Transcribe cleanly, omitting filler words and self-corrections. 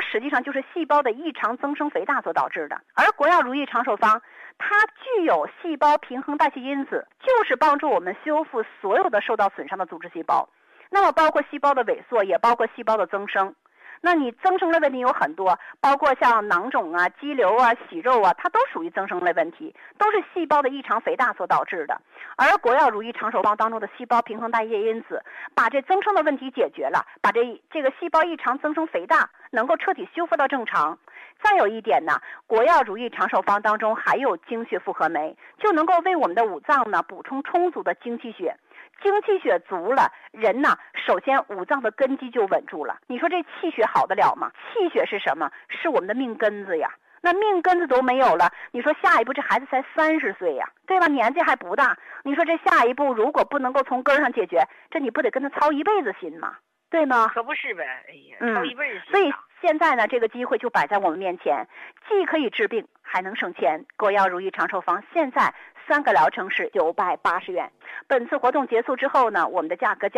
实际上就是细胞的异常增生肥大所导致的。而国药如意长寿方它具有细胞平衡代谢因子，就是帮助我们修复所有的受到损伤的组织细胞，那么包括细胞的萎缩，也包括细胞的增生。那你增生类问题有很多，包括像囊肿啊、肌瘤啊、息肉啊，它都属于增生类问题，都是细胞的异常肥大所导致的。而国药如意长寿方当中的细胞平衡代谢因子，把这增生的问题解决了，把这个细胞异常增生肥大能够彻底修复到正常。再有一点呢，国药如意长寿方当中还有精血复合酶，就能够为我们的五脏呢补充充足的精气血。精气血足了，人呢首先五脏的根基就稳住了。你说这气血好得了吗？气血是什么？是我们的命根子呀。那命根子都没有了，你说下一步这孩子才30岁呀，对吧？年纪还不大，你说这下一步如果不能够从根上解决，这你不得跟他操一辈子心吗？对吗？ 可不是呗，哎呀，操一辈子心。 所以现在呢，这个机会就摆在我们面前，既可以治病，还能省钱。国药如意长寿方现在3个疗程是980元。本次活动结束之后呢，我们的价格